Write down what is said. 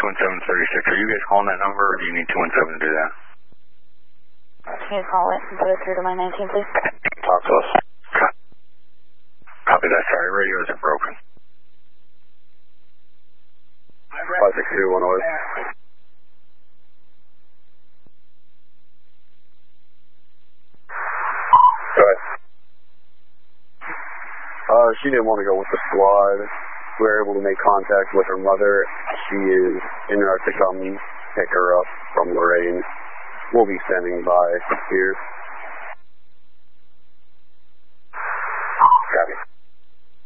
21736. Are you guys calling that number, or do you need 217 to do that? Can you call it and put it through to my 19, please? Talk to us. Copy that. Sorry, radios are broken. 562, 108. Go ahead. She didn't want to go with the squad. We were able to make contact with her mother. She is en route to come pick her up from Lorraine. We'll be standing by here.